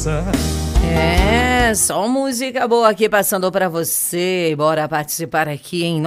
dançar. É, só música boa aqui passando pra você. Bora participar aqui em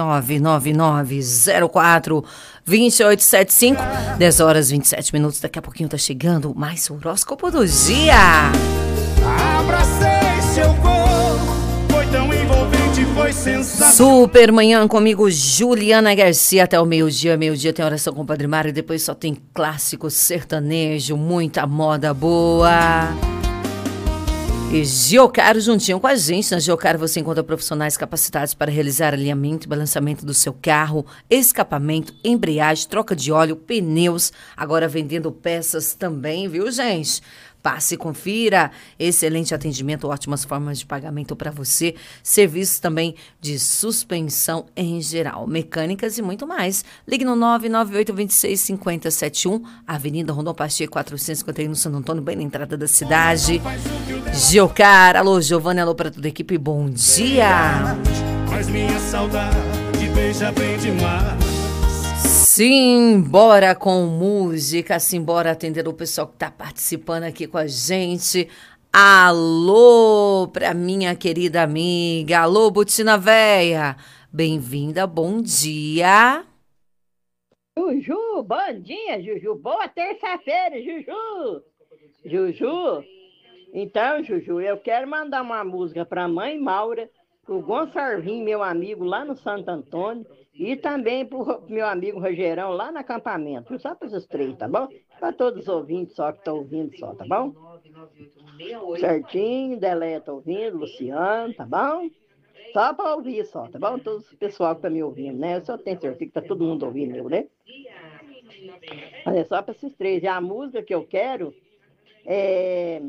99904-2875. 10 horas 27 minutos. Daqui a pouquinho tá chegando mais o horóscopo do dia. Abracei seu corpo, foi tão envolvente, foi sensacional. Super manhã comigo, Juliana Garcia, até o meio-dia. Meio-dia tem oração com o Padre Mário, depois só tem clássico sertanejo, muita moda boa. E Geocaro juntinho com a gente. Na Geocaro você encontra profissionais capacitados para realizar alinhamento e balançamento do seu carro, escapamento, embreagem, troca de óleo, pneus. Agora vendendo peças também, viu, gente? Passe e confira. Excelente atendimento, ótimas formas de pagamento para você. Serviços também de suspensão em geral, mecânicas e muito mais. Ligue no 998-26-5071, Avenida Rondon Pacheco 451, no Santo Antônio, bem na entrada da cidade. Geocar, alô Giovanni, alô para toda a equipe, bom dia. Mas minha saudade beija bem demais. Simbora com música, simbora atender o pessoal que está participando aqui com a gente. Alô pra minha querida amiga, alô Botina Véia, bem-vinda, bom dia. Juju, bom dia, Juju, boa terça-feira, Juju. Juju, então, Juju, eu quero mandar uma música para a mãe Maura, para o Gonçalvinho, meu amigo lá no Santo Antônio, e também para o meu amigo Rogerão lá no acampamento, só para esses três, tá bom? Para todos os ouvintes só que estão ouvindo só, tá bom? Certinho, Delé tá ouvindo, Luciano, tá bom? Só para ouvir só, tá bom? Todo o pessoal que tá me ouvindo, né? Eu só tenho certeza que tá todo mundo ouvindo, né? Mas é só para esses três. E a música que eu quero é...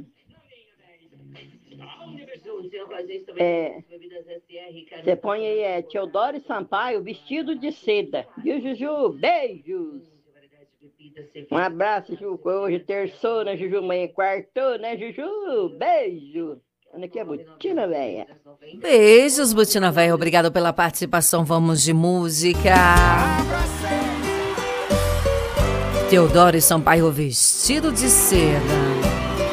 Você põe aí, Teodoro Sampaio, Vestido de Seda. Viu, Juju? Beijos! Um abraço, Juju. Hoje terçou, né, Juju? Amanhã quartou, né, Juju? Beijo! Olha aqui a Botina Véia. Beijos, Botina Véia. Obrigado pela participação. Vamos de música. Teodoro Sampaio, Vestido de Seda.